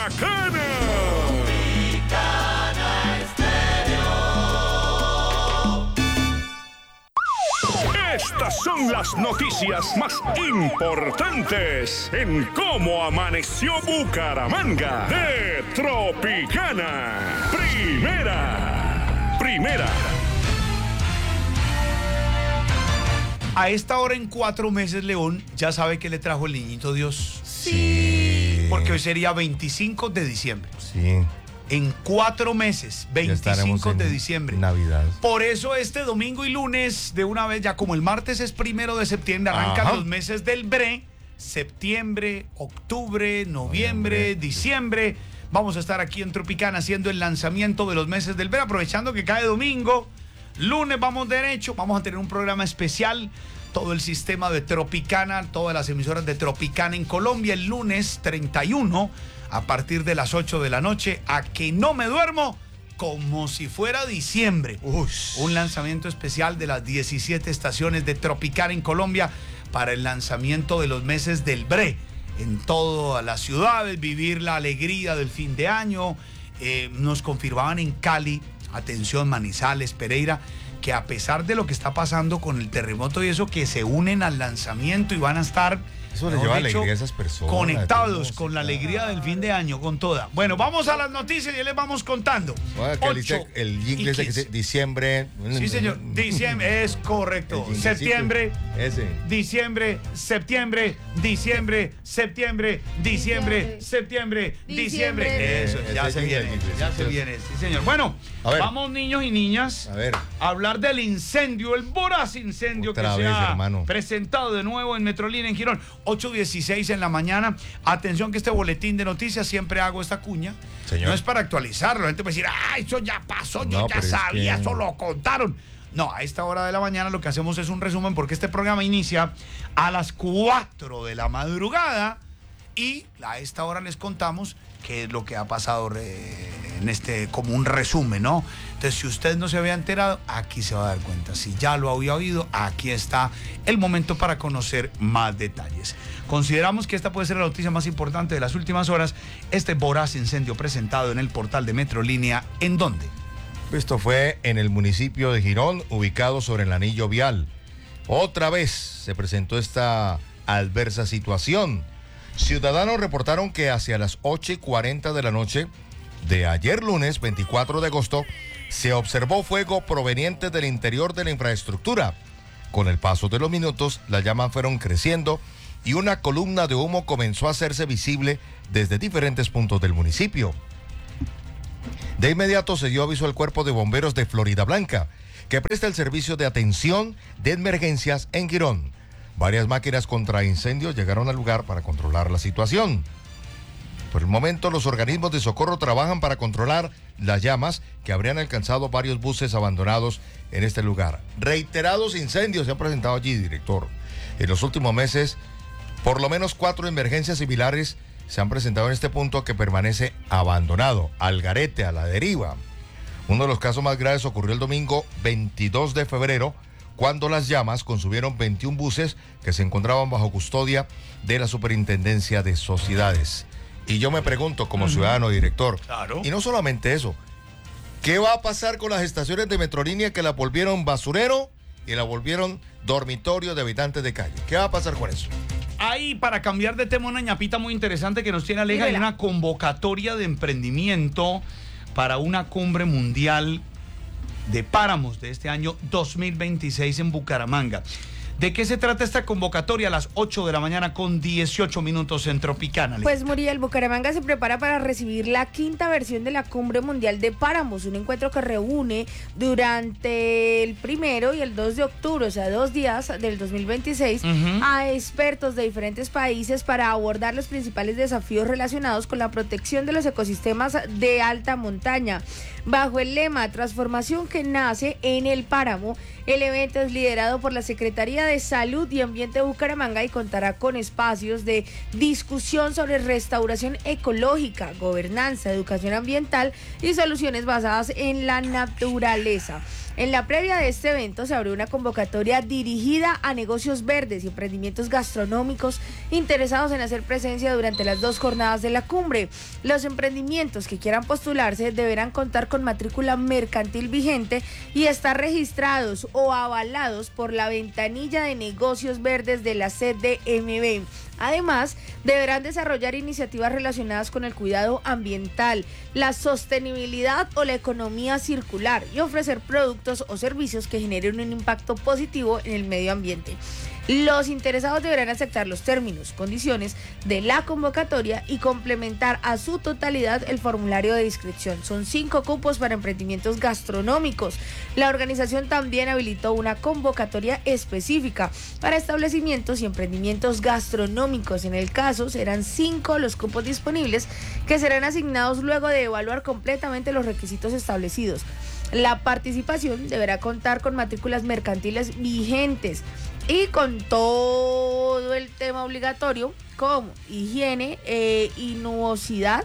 Bacana. Estas son las noticias más importantes en cómo amaneció Bucaramanga de Tropicana. Primera. A esta hora en 4 meses, León, ya sabe que le trajo el niñito Dios. Sí. Porque hoy sería 25 de diciembre. Sí. En 4 meses, 25 de diciembre. Navidad. Por eso este domingo y lunes, de una vez, ya como el martes es 1 de septiembre, arrancan los meses del BRE. Septiembre, octubre, noviembre, diciembre. Vamos a estar aquí en Tropicana haciendo el lanzamiento de los meses del BRE, aprovechando que cae domingo. Lunes vamos derecho, vamos a tener un programa especial, todo el sistema de Tropicana, todas las emisoras de Tropicana en Colombia, el lunes 31, a partir de las 8 de la noche, a que no me duermo, como si fuera diciembre. Un lanzamiento especial de las 17 estaciones de Tropicana en Colombia para el lanzamiento de los meses del BRE, en todas las ciudades, vivir la alegría del fin de año. Nos confirmaban en Cali, atención, Manizales, Pereira, que a pesar de lo que está pasando con el terremoto y eso, que se unen al lanzamiento y van a estar, eso le lleva alegría a esas personas, conectados con la alegría del fin de año, con toda. Bueno, vamos a las noticias y ya les vamos contando. El inglés de que dice diciembre. Sí, señor. Diciembre, es correcto. Septiembre. Ese. Diciembre, septiembre, diciembre, septiembre, diciembre, septiembre, diciembre. Eso, ya se viene, sí, señor. Bueno, vamos, niños y niñas, a hablar del incendio, el voraz incendio otra que vez, se ha hermano, presentado de nuevo en Metrolínea en Girón. 8:16 en la mañana. Atención que este boletín de noticias, siempre hago esta cuña. Señor. No es para actualizarlo. La gente puede decir, eso ya pasó, yo ya sabía, eso lo contaron. No, a esta hora de la mañana lo que hacemos es un resumen porque este programa inicia a las 4 de la madrugada y a esta hora les contamos qué es lo que ha pasado en este, como un resumen, ¿no? Entonces, si usted no se había enterado, aquí se va a dar cuenta. Si ya lo había oído, aquí está el momento para conocer más detalles. Consideramos que esta puede ser la noticia más importante de las últimas horas, este voraz incendio presentado en el portal de Metrolínea. ¿En dónde? Esto fue en el municipio de Girón, ubicado sobre el anillo vial. Otra vez se presentó esta adversa situación. Ciudadanos reportaron que hacia las 8:40 de la noche de ayer lunes 24 de agosto se observó fuego proveniente del interior de la infraestructura. Con el paso de los minutos, las llamas fueron creciendo y una columna de humo comenzó a hacerse visible desde diferentes puntos del municipio. De inmediato se dio aviso al Cuerpo de Bomberos de Florida Blanca, que presta el servicio de atención de emergencias en Girón. Varias máquinas contra incendios llegaron al lugar para controlar la situación. Por el momento, los organismos de socorro trabajan para controlar las llamas que habrían alcanzado varios buses abandonados en este lugar. Reiterados incendios se han presentado allí, director. En los últimos meses, por lo menos 4 emergencias similares se han presentado en este punto que permanece abandonado, al garete, a la deriva. Uno de los casos más graves ocurrió el domingo 22 de febrero, cuando las llamas consumieron 21 buses que se encontraban bajo custodia de la Superintendencia de Sociedades. Y yo me pregunto, como ciudadano, director, y no solamente eso, ¿qué va a pasar con las estaciones de Metrolínea que la volvieron basurero y la volvieron dormitorio de habitantes de calle? ¿Qué va a pasar con eso? Ahí, para cambiar de tema, una ñapita muy interesante que nos tiene Aleja, hay una convocatoria de emprendimiento para una cumbre mundial de páramos de este año 2026 en Bucaramanga. ¿De qué se trata esta convocatoria? A las 8 de la mañana con 18 minutos en Tropicana. Pues Muriel, Bucaramanga se prepara para recibir la 5ª versión de la Cumbre Mundial de Páramos, un encuentro que reúne durante el 1 y el 2 de octubre, o sea, 2 días del 2026, a expertos de diferentes países para abordar los principales desafíos relacionados con la protección de los ecosistemas de alta montaña. Bajo el lema Transformación que nace en el páramo, el evento es liderado por la Secretaría de Salud y Ambiente de Bucaramanga y contará con espacios de discusión sobre restauración ecológica, gobernanza, educación ambiental y soluciones basadas en la naturaleza. En la previa de este evento se abrió una convocatoria dirigida a negocios verdes y emprendimientos gastronómicos interesados en hacer presencia durante las 2 jornadas de la cumbre. Los emprendimientos que quieran postularse deberán contar con matrícula mercantil vigente y estar registrados o avalados por la ventanilla de negocios verdes de la CDMV. Además, deberán desarrollar iniciativas relacionadas con el cuidado ambiental, la sostenibilidad o la economía circular y ofrecer productos o servicios que generen un impacto positivo en el medio ambiente. Los interesados deberán aceptar los términos, condiciones de la convocatoria y complementar a su totalidad el formulario de inscripción. Son 5 cupos para emprendimientos gastronómicos. La organización también habilitó una convocatoria específica para establecimientos y emprendimientos gastronómicos. En el caso, serán 5 los cupos disponibles que serán asignados luego de evaluar completamente los requisitos establecidos. La participación deberá contar con matrículas mercantiles vigentes y con todo el tema obligatorio como higiene, inuosidad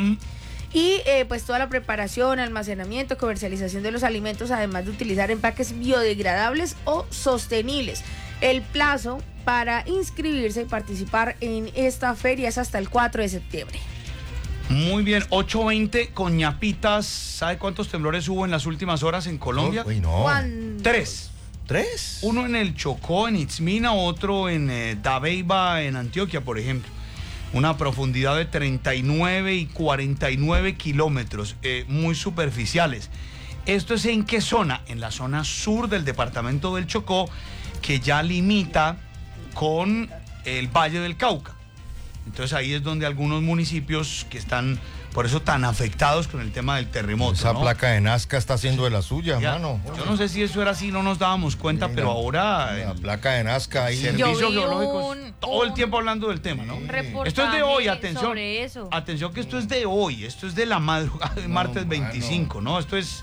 y pues toda la preparación, almacenamiento, comercialización de los alimentos, además de utilizar empaques biodegradables o sostenibles. El plazo para inscribirse y participar en esta feria es hasta el 4 de septiembre. Muy bien, 8:20 con ñapitas. ¿Sabe cuántos temblores hubo en las últimas horas en Colombia? Uy, no. 3. ¿3? Uno en el Chocó, en Itzmina, otro en Dabeiba, en Antioquia, por ejemplo. Una profundidad de 39 y 49 kilómetros, muy superficiales. ¿Esto es en qué zona? En la zona sur del departamento del Chocó, que ya limita con el Valle del Cauca. Entonces ahí es donde algunos municipios que están, por eso, tan afectados con el tema del terremoto. Esa ¿no? placa de Nazca está haciendo de la suya, Ya, mano. yo no sé si eso era así, no nos dábamos cuenta, pero ahora La placa de Nazca ahí. servicios geológicos todo el tiempo hablando del tema, ¿no? Reportaje Esto es de hoy, atención. sobre eso. Atención que esto es de hoy, esto es de la madrugada de martes 25, ¿no? Esto es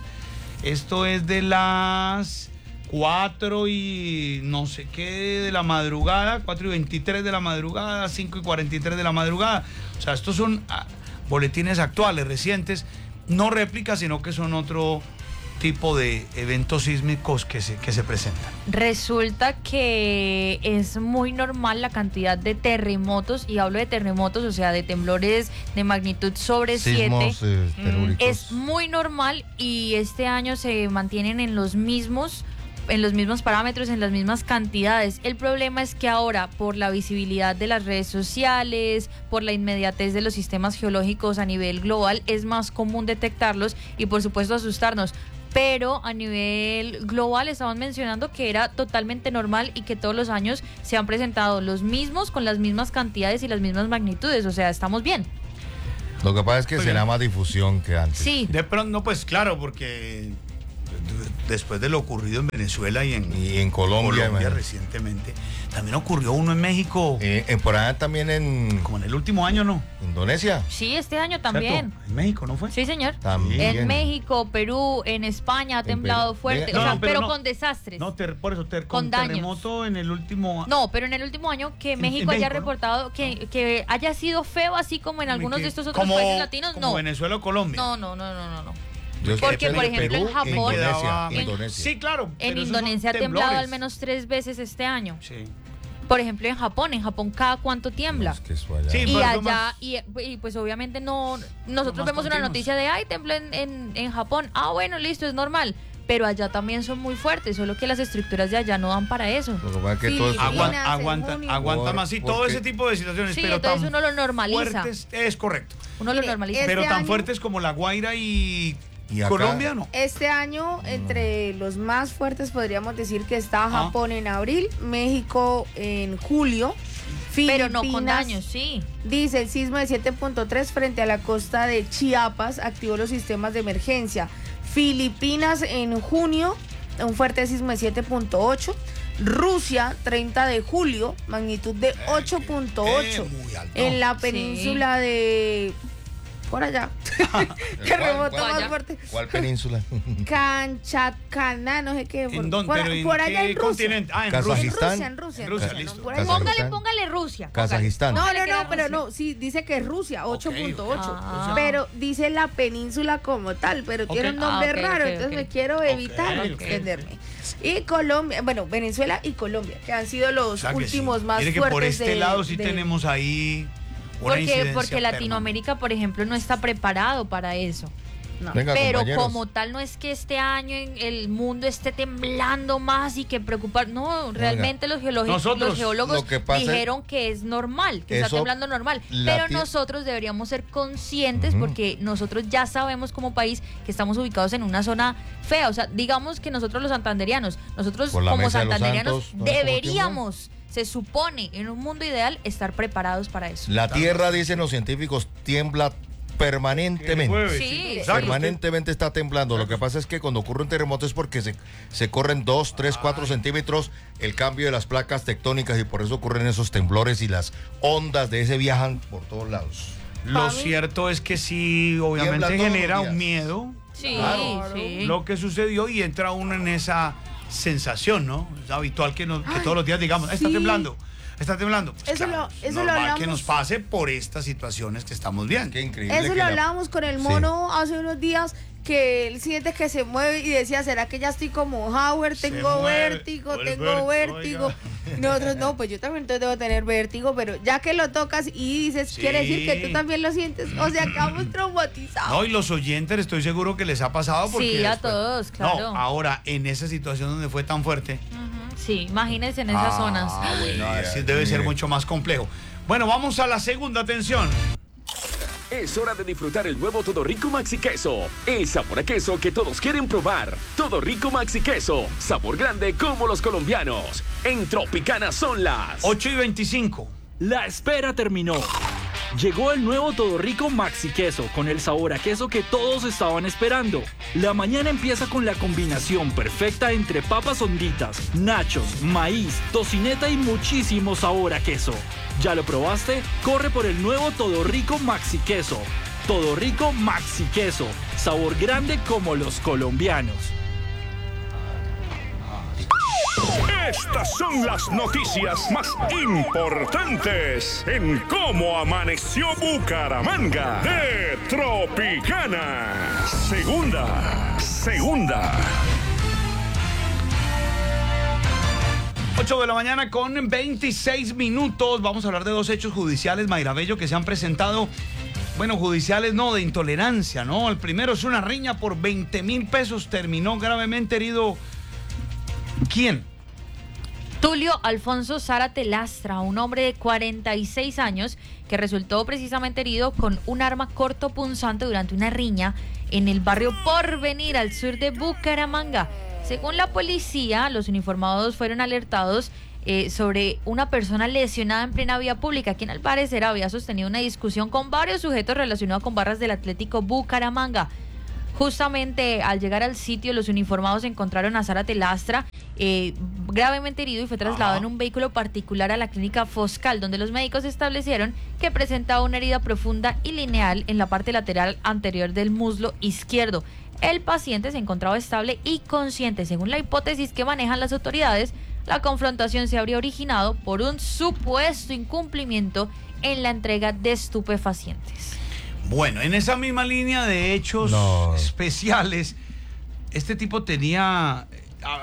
de las 4 y no sé qué de la madrugada, 4 y 23 de la madrugada, 5 y 43 de la madrugada. O sea, estos son boletines actuales, recientes, no réplicas, sino que son otro tipo de eventos sísmicos que se presentan. Resulta que es muy normal la cantidad de terremotos, y hablo de terremotos, o sea, de temblores de magnitud sobre 7. Sismos telúricos. Es muy normal, y este año se mantienen en los mismos parámetros, en las mismas cantidades. El problema es que ahora, por la visibilidad de las redes sociales, por la inmediatez de los sistemas geológicos a nivel global, es más común detectarlos y por supuesto asustarnos. Pero a nivel global estaban mencionando que era totalmente normal y que todos los años se han presentado los mismos, con las mismas cantidades y las mismas magnitudes. O sea, estamos bien. Lo que pasa es que Muy será bien. más difusión que antes. Sí. De pronto, no, pues claro, porque después de lo ocurrido en Venezuela y en Colombia, imagínate. recientemente, también ocurrió uno en México, Por allá también en como en el último año, ¿no? Indonesia. Sí, este año también. ¿Cierto? En México, ¿no fue? Sí, señor. También. En México, Perú, en España ha temblado Perú. fuerte, No, o sea, no, pero no. con desastres. No, por eso, Con con daños. terremoto en el último... No, pero en el último año que México en haya México, ¿no? reportado que haya sido feo, así como en algunos de estos otros como, países latinos, como no. Venezuela o Colombia. No. Yo Porque, sé, por ejemplo, en Perú, Japón- Indonesia, En- Indonesia. Sí, claro. En pero esos son Indonesia ha temblado temblores. al menos 3 veces este año. Sí. Por ejemplo, en Japón cada cuánto tiembla. No, es que eso allá. Sí, Y pero allá, son más- y pues obviamente no, nosotros más vemos una continuos. noticia de, ay, tembló en Japón. Ah, bueno, listo, es normal. Pero allá también son muy fuertes, solo que las estructuras de allá no dan para eso. Lo que pasa es que todo eso- Filipinas. Aguanta más. Sí, todo Porque- ese tipo de situaciones. Sí, pero entonces tan uno lo normaliza. fuertes, es correcto. Uno lo Mire, normaliza. Pero Este tan año- fuertes como La Guaira y acá- Colombia, ¿no? Este año, entre los más fuertes, podríamos decir que está Japón en abril, México en julio, Pero no con Filipinas, daños, sí. Dice el sismo de 7.3 frente a la costa de Chiapas activó los sistemas de emergencia. Filipinas en junio, un fuerte sismo de 7.8. Rusia, 30 de julio, magnitud de 8.8. muy alto. En la Sí. península de por allá. Terremoto más fuerte. ¿Cuál península? Kanchatkana, no sé qué. ¿En dónde? Por, ¿En por allá qué en Rusia. continente? Ah, en Kazajistán. Rusia. En Rusia, listo. por ahí. Kazajistán. Póngale Rusia. Kazajistán. No, Póngale que era pero Rusia. no, sí, dice que es Rusia, 8.8. Ah. Pero dice la península como tal, pero tiene un nombre Ah, ok, raro, ok, entonces ok. me quiero evitar extenderme. Y Colombia, bueno, Venezuela y Colombia, que han sido los O sea que últimos sí. más Mire que fuertes. por este lado sí de- tenemos ahí una incidencia Porque Latinoamérica, por ejemplo, no está preparado para eso. No. Venga, Pero compañeros. como tal, no es que este año el mundo esté temblando más y que preocupar. No, realmente los Nosotros, geólogos lo que pasa es- dijeron que es normal, que está Eso, temblando normal. la Pero tie- nosotros deberíamos ser conscientes porque nosotros ya sabemos como país que estamos ubicados en una zona fea. O sea, digamos que nosotros los santanderianos, nosotros Por la como Mesa de los santanderianos Santos, ¿no es como deberíamos, se supone, en un mundo ideal, estar preparados para eso. La Tierra, dicen los científicos, tiembla permanentemente. Sí, Exacto. Permanentemente está temblando. Lo que pasa es que cuando ocurre un terremoto es porque se corren 2, 3, 4 centímetros el cambio de las placas tectónicas y por eso ocurren esos temblores y las ondas de ese viajan por todos lados. Lo Mami. cierto es que sí, obviamente Tiembla todos genera los días. un miedo. Sí, Claro. sí. Lo que sucedió y entra uno en esa sensación, ¿no? Es habitual que todos los días digamos, está sí. temblando, está temblando. Pues Eso claro, lo- es eso lo normal que hablamos. nos pase por estas situaciones que estamos viendo. Qué increíble. Eso que lo la- hablábamos con el Sí. mono hace unos días, que él siente que se mueve y decía, ¿será que ya estoy como Howard? Se Tengo mueve. vértigo, O el tengo vértigo, vértigo. Y nosotros, no, pues yo también debo tener vértigo, pero ya que lo tocas y dices, Sí. quiere decir que tú también lo sientes. O sea, quedamos traumatizados. No, y los oyentes estoy seguro que les ha pasado porque Sí, a después- todos, claro. No, ahora en esa situación donde fue tan fuerte. Ujú, sí, imagínense en esas zonas. Bueno, Mira, así debe ser mire. mucho más complejo. Bueno, vamos a la segunda atención. Es hora de disfrutar el nuevo Todo Rico Maxi Queso. El sabor a queso que todos quieren probar. Todo Rico Maxi Queso. Sabor grande como los colombianos. En Tropicana son las 8:25. La espera terminó. Llegó el nuevo Todo Rico Maxi Queso con el sabor a queso que todos estaban esperando. La mañana empieza con la combinación perfecta entre papas honditas, nachos, maíz, tocineta y muchísimo sabor a queso. ¿Ya lo probaste? Corre por el nuevo Todo Rico Maxi Queso. Todo Rico Maxi Queso. Sabor grande como los colombianos. Estas son las noticias más importantes en cómo amaneció Bucaramanga de Tropicana. Segunda. 8 de la mañana con 26 minutos. Vamos a hablar de dos hechos judiciales, Mayra Bello, que se han presentado. Bueno, judiciales no, de intolerancia, ¿no? El primero es una riña por 20.000 pesos. Terminó gravemente herido. ¿Quién? Tulio Alfonso Zárate Lastra, un hombre de 46 años que resultó precisamente herido con un arma cortopunzante durante una riña en el barrio Porvenir, al sur de Bucaramanga. Según la policía, los uniformados fueron alertados sobre una persona lesionada en plena vía pública, quien al parecer había sostenido una discusión con varios sujetos relacionados con barras del Atlético Bucaramanga. Justamente al llegar al sitio, los uniformados encontraron a Zárate Lastra gravemente herido y fue trasladado en un vehículo particular a la clínica Foscal, donde los médicos establecieron que presentaba una herida profunda y lineal en la parte lateral anterior del muslo izquierdo. El paciente se encontraba estable y consciente. Según la hipótesis que manejan las autoridades, la confrontación se habría originado por un supuesto incumplimiento en la entrega de estupefacientes. Bueno, en esa misma línea de hechos No. especiales, este tipo tenía